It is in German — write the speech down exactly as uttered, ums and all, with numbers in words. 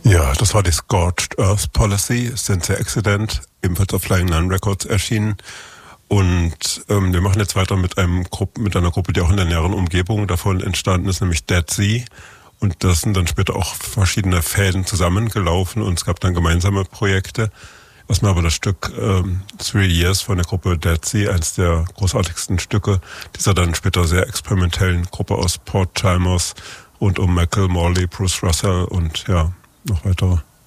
Ja, das war die Scorched Earth Policy, Sincere Accident, ebenfalls auf Flying Nun Records erschienen. Und ähm, wir machen jetzt weiter mit einem Gruppe, mit einer Gruppe, die auch in der näheren Umgebung davon entstanden ist, nämlich Dead Sea. Und das sind dann später auch verschiedene Fäden zusammengelaufen und es gab dann gemeinsame Projekte. Was mir aber das Stück ähm, Three Years von der Gruppe Dead Sea, eines der großartigsten Stücke dieser dann später sehr experimentellen Gruppe aus Port Chalmers und um Michael Morley, Bruce Russell und ja, noch weitere